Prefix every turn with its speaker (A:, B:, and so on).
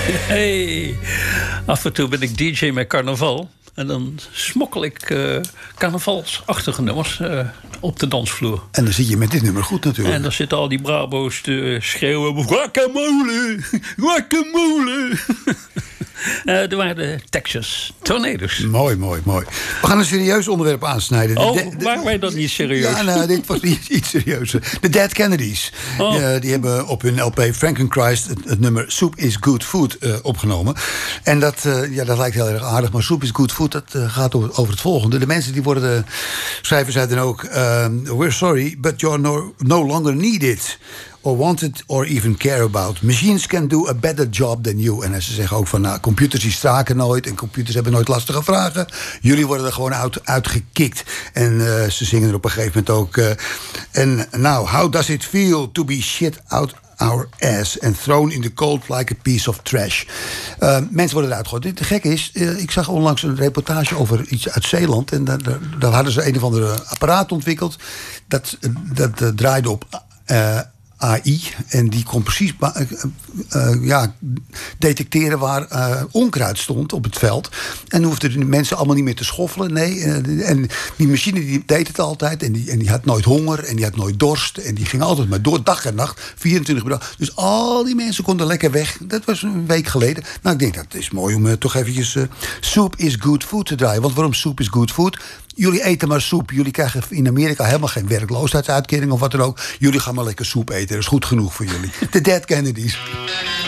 A: Hey, af en toe ben ik DJ met carnaval. En dan smokkel ik carnavalsachtige nummers op de dansvloer.
B: En dan zit je met dit nummer goed natuurlijk.
A: En dan zitten al die brabo's te schreeuwen... Guacamole, guacamole. Er waren de Texas Tornadoes.
B: Mooi, mooi, mooi. We gaan een serieus onderwerp aansnijden.
A: Waren wij dat niet serieus?
B: Ja, nou, dit was iets serieuzer. De Dead Kennedys. Die hebben op hun LP Frankenchrist het nummer Soup is Good Food opgenomen. En dat lijkt heel erg aardig. Maar Soup is Good Food, dat gaat over het volgende. De mensen die worden... Schrijvers zeiden ook... we're sorry, but you're no longer needed... or wanted or even care about. Machines can do a better job than you. En ze zeggen ook van, computers die staken nooit... en computers hebben nooit lastige vragen. Jullie worden er gewoon uitgekikt. En ze zingen er op een gegeven moment ook... how does it feel to be shit out our ass... and thrown in the cold like a piece of trash. Mensen worden eruit gegooid. Het gekke is, ik zag onlangs een reportage over iets uit Zeeland... en daar hadden ze een of andere apparaat ontwikkeld... dat draaide op... AI, en die kon precies detecteren waar onkruid stond op het veld. En hoefden de mensen allemaal niet meer te schoffelen. Nee, en die machine die deed het altijd. En die had nooit honger en die had nooit dorst. En die ging altijd maar door, dag en nacht, 24 uur per dag. Dus al die mensen konden lekker weg. Dat was een week geleden. Nou, ik denk dat het is mooi om toch eventjes Soup is Good Food te draaien. Want waarom Soup is Good Food? Jullie eten maar soep. Jullie krijgen in Amerika helemaal geen werkloosheidsuitkering of wat dan ook. Jullie gaan maar lekker soep eten. Dat is goed genoeg voor jullie. De Dead Kennedys.